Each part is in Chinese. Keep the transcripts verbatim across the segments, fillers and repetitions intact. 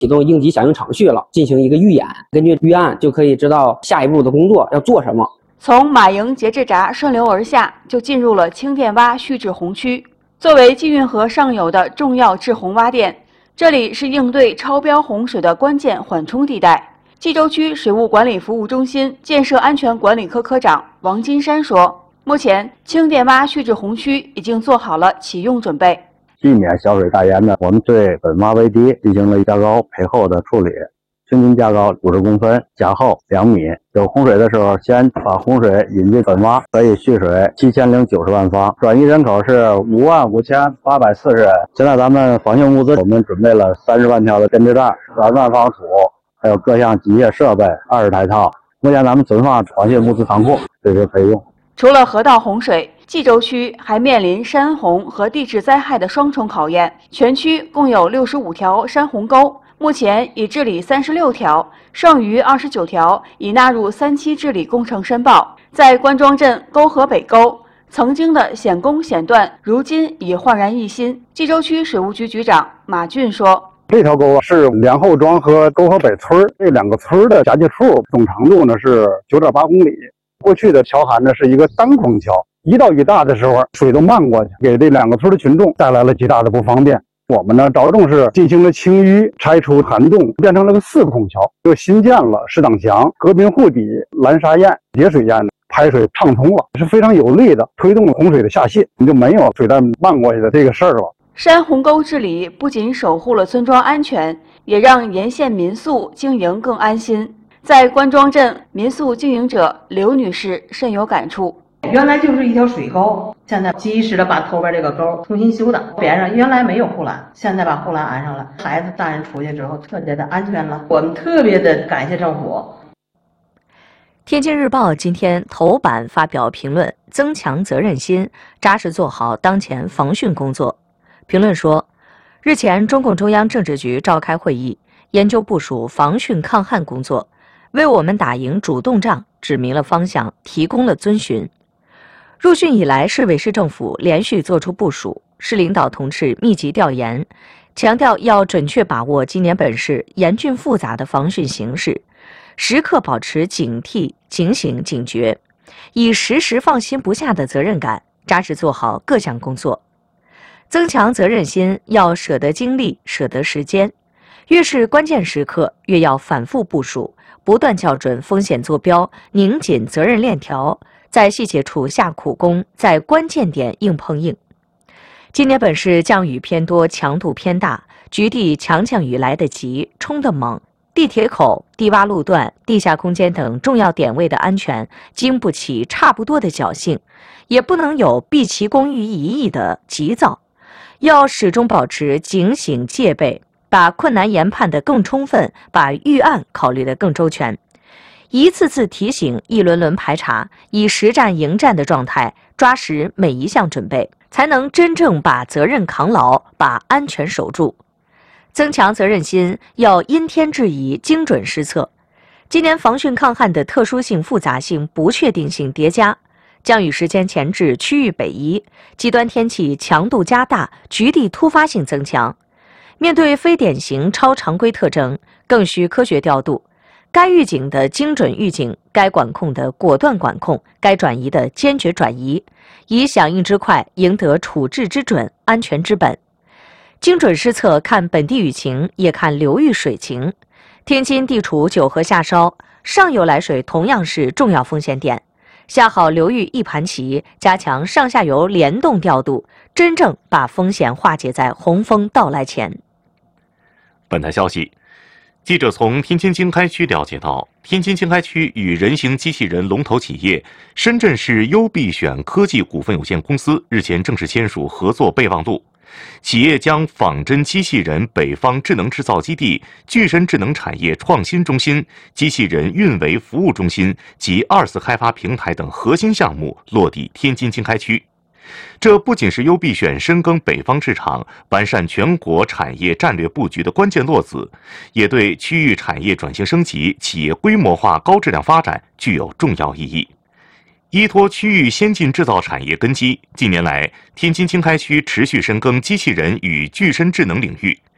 启动应急响应程序了，进行一个预演，根据预案就可以知道下一步的工作要做什么。 从马营节制闸顺流而下，就进入了青甸洼蓄滞洪区。作为济运河上游的重要滞洪洼点，这里是应对超标洪水的关键缓冲地带。冀州区水务管理服务中心建设安全管理科科长王金山说，目前青甸洼蓄滞洪区已经做好了启用准备。 避免小水大淹呢，我们对本洼围堤进行了加高培厚的处理，平均加高五十公分，加厚两米。有洪水的时候，先把洪水引进本洼，可以蓄水七千零九十万方，转移人口是五万五千八百四十人。现在咱们防汛物资，我们准备了三十万条的编织袋、两万方土，还有各项机械设备二十台套。目前咱们存放防汛物资仓库，随时可以用。 除了河道洪水，冀州区还面临山洪和地质灾害的双重考验。全区共有六十五条山洪沟，目前已治理三十六条，剩余二十九条已纳入三期治理工程申报。在关庄镇沟河北沟，曾经的险工险断，如今已焕然一新。冀州区水务局局长马俊说， 这条沟是梁后庄和沟河北村这两个村的夹界处，总长度呢是九点八公里。过去的桥涵呢是一个单孔桥，一到雨大的时候，水都漫过去，给这两个村的群众带来了极大的不方便。我们呢着重是进行了清淤，拆除涵洞，变成了个四孔桥，又新建了石挡墙、隔冰护底、拦沙堰、节水堰，排水畅通了，是非常有力的推动了洪水的下泄，你就没有水带漫过去的这个事儿了。 山洪沟治理不仅守护了村庄安全，也让沿线民宿经营更安心。在关庄镇，民宿经营者刘女士深有感触。 原来就是一条水沟，现在及时的把头边这个沟重新修的，边上原来没有护栏，现在把护栏安上了，孩子大人出去之后特别的安全了，我们特别的感谢政府。 天津日报今天头版发表评论，增强责任心，扎实做好当前防汛工作。评论说，日前中共中央政治局召开会议，研究部署防汛抗旱工作，为我们打赢主动仗指明了方向，提供了遵循。入汛以来，市委市政府连续作出部署，市领导同志密集调研，强调要准确把握今年本市严峻复杂的防汛形势，时刻保持警惕、警醒、警觉，以时时放心不下的责任感，扎实做好各项工作。增强责任心，要舍得精力，舍得时间。越是关键时刻，越要反复部署，不断校准风险坐标，拧紧责任链条，在细节处下苦功，在关键点硬碰硬。今年本市降雨偏多，强度偏大，局地强降雨来得急，冲得猛，地铁口、低洼路段、地下空间等重要点位的安全经不起差不多的侥幸，也不能有毕其功于一役的急躁，要始终保持警醒戒备，把困难研判得更充分，把预案考虑得更周全。一次次提醒，一轮轮排查，以实战迎战的状态抓实每一项准备，才能真正把责任扛牢，把安全守住。增强责任心，要因天制宜，精准施策。今年防汛抗旱的特殊性、复杂性、不确定性叠加，降雨时间前置区域北移，极端天气强度加大，局地突发性增强。面对非典型、超常规特征，更需科学调度。该预警的精准预警，该管控的果断管控，该转移的坚决转移，以响应之快，赢得处置之准，安全之本。精准施策看本地雨情，也看流域水情。天津地处九河下梢，上游来水同样是重要风险点。下好流域一盘棋，加强上下游联动调度，真正把风险化解在洪峰到来前。 本台消息，记者从天津经开区了解到，天津经开区与人形机器人龙头企业深圳市优必选科技股份有限公司日前正式签署合作备忘录。企业将仿真机器人北方智能制造基地、具身智能产业创新中心、机器人运维服务中心及二次开发平台等核心项目落地天津经开区。这不仅是优必选深耕北方市场、完善全国产业战略布局的关键落子，也对区域产业转型升级、企业规模化高质量发展具有重要意义。依托区域先进制造产业根基，近年来，天津经开区持续深耕机器人与具身智能领域，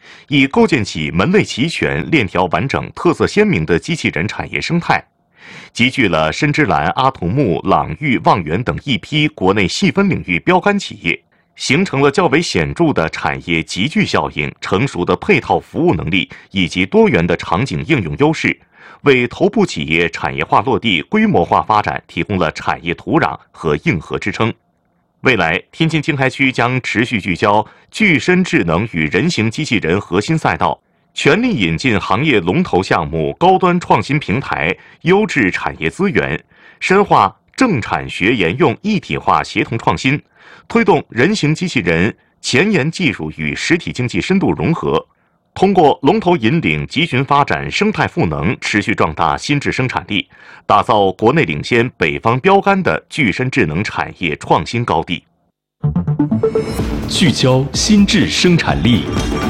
以构建起门类齐全、链条完整、特色鲜明的机器人产业生态，集聚了深之蓝、阿童木、朗域、望源等一批国内细分领域标杆企业，形成了较为显著的产业集聚效应、成熟的配套服务能力以及多元的场景应用优势，为头部企业产业化落地、规模化发展提供了产业土壤和硬核支撑。未来，天津经开区将持续聚焦具身智能与人形机器人核心赛道，全力引进行业龙头项目、高端创新平台、优质产业资源，深化政产学研用一体化协同创新，推动人形机器人前沿技术与实体经济深度融合。通过龙头引领、集群发展、生态赋能，持续壮大新质生产力，打造国内领先、北方标杆的具身智能产业创新高地。 聚焦新质生产力。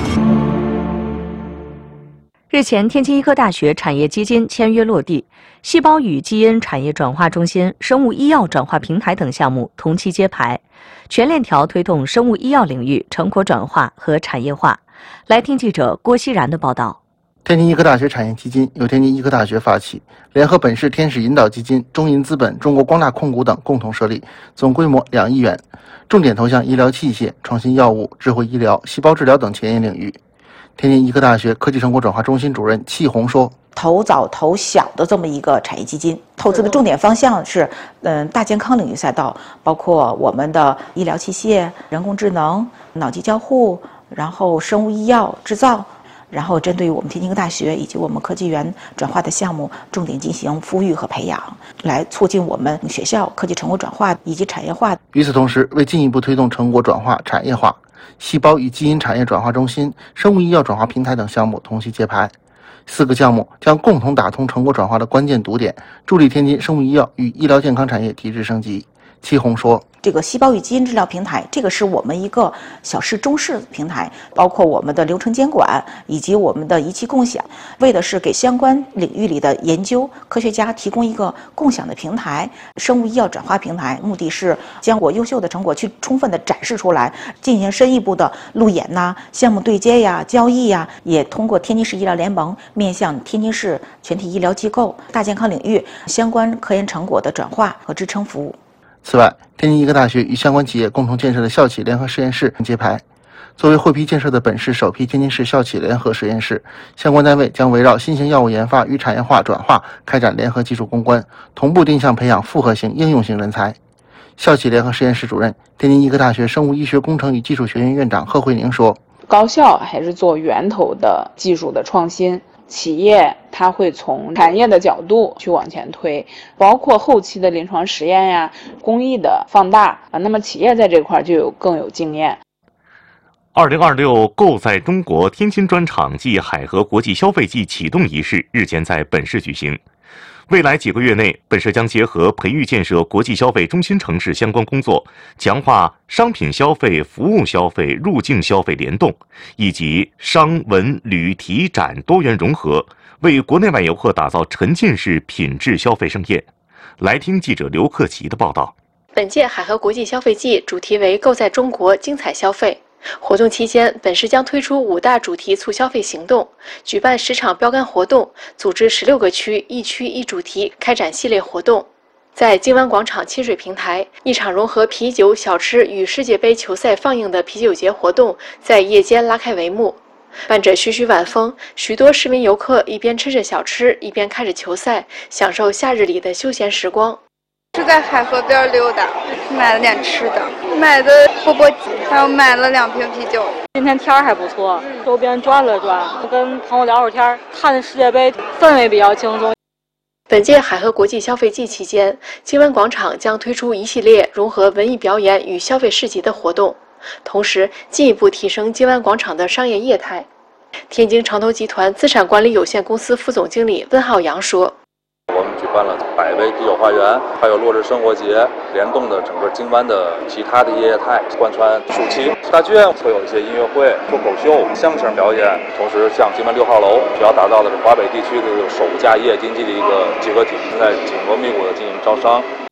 日前，天津医科大学产业基金签约落地，细胞与基因产业转化中心、生物医药转化平台等项目同期揭牌，全链条推动生物医药领域成果转化和产业化。来听记者郭熙然的报道。 天津医科大学产业基金由天津医科大学发起，联合本市天使引导基金、中银资本、中国光大控股等共同设立，总规模两亿元，重点投向医疗器械、创新药物、智慧医疗、细胞治疗等前沿领域。天津医科大学科技成果转化中心主任戚红说：“ 投早投小的这么一个产业基金，投资的重点方向是，嗯，大健康领域赛道，包括我们的医疗器械、人工智能、脑机交互，然后生物医药制造。”然后针对我们天津医科大学以及我们科技园转化的项目，重点进行孵育和培养，来促进我们学校科技成果转化以及产业化。 与此同时，为进一步推动成果转化产业化，细胞与基因产业转化中心、生物医药转化平台等项目同期揭牌。四个项目将共同打通成果转化的关键堵点，助力天津生物医药与医疗健康产业提质升级。戚红说：“ 这个细胞与基因治疗平台，这个是我们一个小试中试平台，包括我们的流程监管以及我们的仪器共享，为的是给相关领域里的研究科学家提供一个共享的平台。生物医药转化平台，目的是将我优秀的成果去充分的展示出来，进行深一步的路演呐、项目对接呀、交易呀，也通过天津市医疗联盟面向天津市全体医疗机构、大健康领域相关科研成果的转化和支撑服务。” 此外，天津医科大学与相关企业共同建设的校企联合实验室揭牌。作为获批建设的本市首批天津市校企联合实验室，相关单位将围绕新型药物研发与产业化转化开展联合技术攻关，同步定向培养复合型应用型人才。校企联合实验室主任、天津医科大学生物医学工程与技术学院院长贺慧宁说：“ 高校还是做源头的技术的创新。企业它会从产业的角度去往前推，包括后期的临床实验呀、工艺的放大啊，那么企业在这块就有更有经验。” 二零二六购在中国天津专场暨海河国际消费季启动仪式日前在本市举行。未来几个月内，本市将结合培育建设国际消费中心城市相关工作，强化商品消费、服务消费、入境消费联动，以及商文旅体展多元融合，为国内外游客打造沉浸式品质消费盛宴。来听记者刘克奇的报道。 本届海河国际消费季主题为“购在中国，精彩消费”。活动期间，本市将推出五大主题促消费行动，举办十场标杆活动，组织十六个区一区一主题开展系列活动。在金湾广场亲水平台，一场融合啤酒、小吃与世界杯球赛放映的啤酒节活动在夜间拉开帷幕。伴着徐徐晚风，许多市民游客一边吃着小吃，一边看着球赛，享受夏日里的休闲时光。 是在海河边溜达，买了点吃的，买的钵钵鸡，还有买了两瓶啤酒。 今天天儿还不错，周边转了转，跟朋友聊会儿天，看世界杯，氛围比较轻松。 本届海河国际消费季期间，金湾广场将推出一系列融合文艺表演与消费市集的活动，同时进一步提升金湾广场的商业业态。天津长投集团资产管理有限公司副总经理温浩洋说：“ 我们举办了百威啤酒花园，还有落日生活节，联动的整个金湾的其他的业态，贯穿暑期。大剧院会有一些音乐会、脱口秀、相声表演，同时像金湾六号楼主要打造的是华北地区的首家夜经济的一个集合体，正在紧锣密鼓的进行招商。”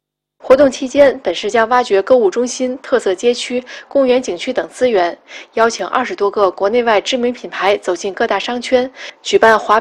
活动期间，本市将挖掘购物中心、特色街区、公园景区等资源，邀请二十多个国内外知名品牌走进各大商圈，举办华